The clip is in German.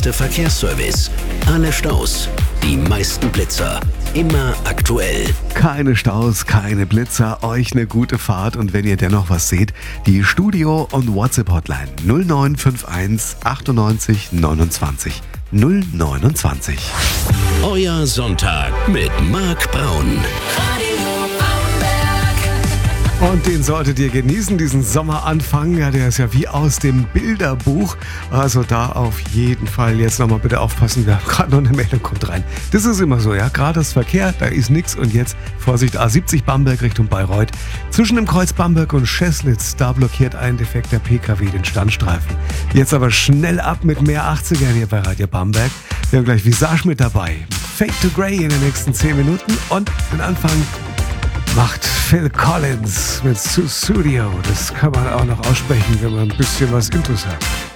beste Verkehrsservice, alle Staus, die meisten Blitzer, immer aktuell. Keine Staus, keine Blitzer, euch eine gute Fahrt und wenn ihr dennoch was seht, die Studio- und WhatsApp-Hotline 0951 98 29 029. Euer Sonntag mit Marc Braun. Und den solltet ihr genießen, diesen Sommeranfang. Ja, der ist ja wie aus dem Bilderbuch. Also da auf jeden Fall jetzt nochmal bitte aufpassen. Da gerade noch eine Meldung kommt rein. Das ist immer so, ja. Gerade das Verkehr, da ist nichts. Und jetzt Vorsicht, A70 Bamberg Richtung Bayreuth. Zwischen dem Kreuz Bamberg und Scheßlitz, da blockiert ein defekter PKW den Standstreifen. Jetzt aber schnell ab mit mehr 80ern hier bei Radio Bamberg. Wir haben gleich Visage mit dabei. Fade to Grey in den nächsten 10 Minuten. Und den Anfang macht Phil Collins mit Studio. Das kann man auch noch aussprechen, wenn man ein bisschen was Intus hat.